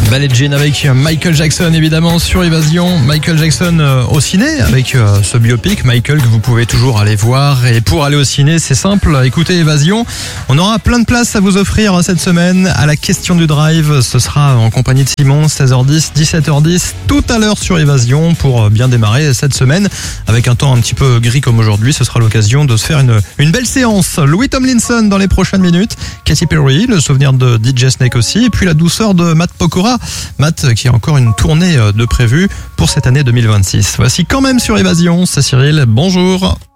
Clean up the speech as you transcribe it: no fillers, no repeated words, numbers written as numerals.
Ballet Jean avec Michael Jackson évidemment sur Évasion. Michael Jackson au ciné avec ce biopic Michael que vous pouvez toujours aller voir. Et pour aller au ciné c'est simple, écoutez Évasion. On aura plein de places à vous offrir cette semaine à la question du drive. Ce sera en compagnie de Simon, 16h10, 17h10 tout à l'heure sur Évasion pour bien démarrer cette semaine. Avec un temps un petit peu gris comme aujourd'hui, ce sera l'occasion de se faire une belle séance. Louis Tomlinson dans les prochaines minutes, Katy Perry, le souvenir de DJ Snake aussi, et puis la douceur de Matt Pokora. Matt qui a encore une tournée de prévue pour cette année 2026. Voici quand même sur Évasion, c'est Cyril, bonjour.